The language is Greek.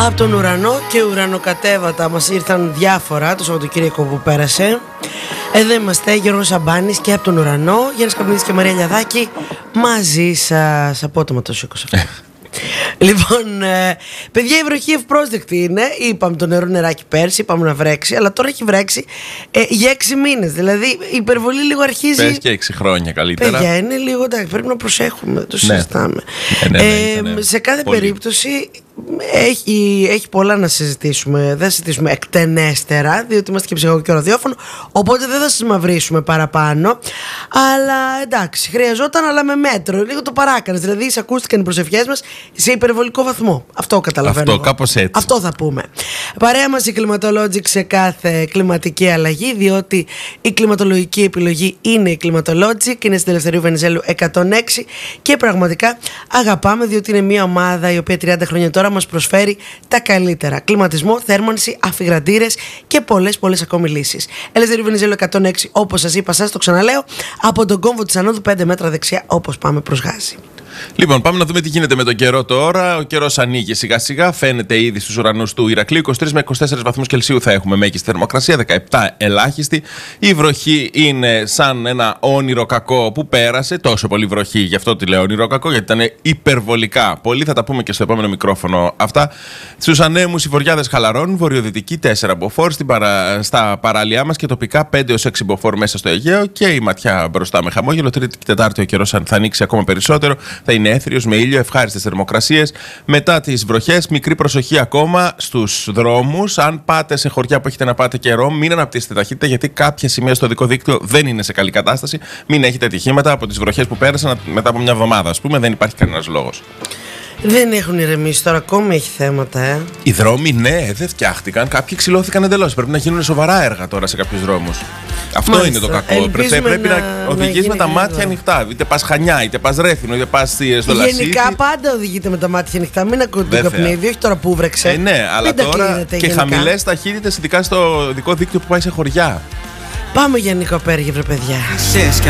Από τον ουρανό και ουρανοκατέβατα μας ήρθαν διάφορα το Σαββατοκύριακο που πέρασε. Εδώ είμαστε, Γιώργος Σαμπάνης και από τον ουρανό, Γιάννης Καπνίδης και Μαρία Λιαδάκη μαζί σας. Απότομα το σήκωσα. Λοιπόν, παιδιά, η βροχή ευπρόσδεκτη είναι. Είπαμε το νεράκι πέρσι, είπαμε να βρέξει, αλλά τώρα έχει βρέξει για 6 μήνες. Δηλαδή η υπερβολή λίγο αρχίζει. Πες και 6 χρόνια καλύτερα. Παιδιά, είναι λίγο, εντάξει, πρέπει να προσέχουμε, το συζητάμε. Σε κάθε περίπτωση έχει πολλά να συζητήσουμε. Δεν θα συζητήσουμε εκτενέστερα, διότι είμαστε και ψυχικό και ραδιόφωνο. Οπότε δεν θα σας μαυρίσουμε παραπάνω. Αλλά εντάξει, χρειαζόταν, αλλά με μέτρο. Λίγο το παράκανες. Δηλαδή, ακούστηκαν οι προσευχές μας σε υπερβολικό βαθμό. Αυτό καταλαβαίνω. Αυτό, κάπως έτσι. Αυτό θα πούμε. Παρέα μας η Climatologic σε κάθε κλιματική αλλαγή, διότι η κλιματολογική επιλογή είναι η Climatologic. Είναι στην Ελευθερίου Βενιζέλου 106 και πραγματικά αγαπάμε, διότι είναι μια ομάδα η οποία 30 χρόνια τώρα μας προσφέρει τα καλύτερα. Κλιματισμό, θέρμανση, αφιγραντήρες και πολλές ακόμη λύσεις. Ελευθερίου Βενιζέλου 106, όπως σας είπα, σας το ξαναλέω, από τον κόμβο της Ανόδου 5 μέτρα δεξιά, όπως πάμε προς Γάζη. Λοιπόν, πάμε να δούμε τι γίνεται με τον καιρό τώρα. Ο καιρός ανοίγει σιγά σιγά, φαίνεται ήδη στους ουρανούς του Ηρακλείου. 23 με 24 βαθμούς Κελσίου θα έχουμε μέγιστη θερμοκρασία, 17 ελάχιστη. Η βροχή είναι σαν ένα όνειρο κακό που πέρασε. Τόσο πολύ βροχή, γι' αυτό τη λέω όνειρο κακό, γιατί ήταν υπερβολικά πολύ. Θα τα πούμε και στο επόμενο μικρόφωνο αυτά. Στους ανέμους οι βορειάδες χαλαρώνουν, βορειοδυτική 4 μποφόρ, στα παράλια μας και τοπικά 5 έως 6 μποφόρ μέσα στο Αιγαίο και η ματιά μπροστά με χαμόγελο. Τρίτη και Τετάρτη ο καιρός θα ανοίξει ακόμα περισσότερο. Θα είναι έθριος με ήλιο, ευχάριστες θερμοκρασίες. Μετά τις βροχές, μικρή προσοχή ακόμα στους δρόμους. Αν πάτε σε χωριά που έχετε να πάτε καιρό, μην αναπτύσσετε ταχύτητα, γιατί κάποια σημεία στο οδικό δίκτυο δεν είναι σε καλή κατάσταση. Μην έχετε ατυχήματα από τις βροχές που πέρασαν μετά από μια εβδομάδα, ας πούμε. Δεν υπάρχει κανένας λόγος. Δεν έχουν ηρεμήσει τώρα, ακόμη έχει θέματα, Οι δρόμοι, ναι, δεν φτιάχτηκαν. Κάποιοι ξυλώθηκαν εντελώς. Πρέπει να γίνουν σοβαρά έργα τώρα σε κάποιους δρόμους. Αυτό Μάλιστα. είναι το κακό. Πρέπει να οδηγείς με τα μάτια ανοιχτά. Είτε πας Χανιά, είτε πας Ρέθινο, είτε πας στο Λασίθι. Γενικά πάντα οδηγείτε με τα μάτια ανοιχτά. Μην ακούτε το καπνίδι, όχι τώρα που βρέξε. Ναι, αλλά τώρα και χαμηλές ταχύτητες, ειδικά στο δικό δίκτυο που πάει σε χωριά. Πάμε για Νίκο Απέργη, βρε παιδιά.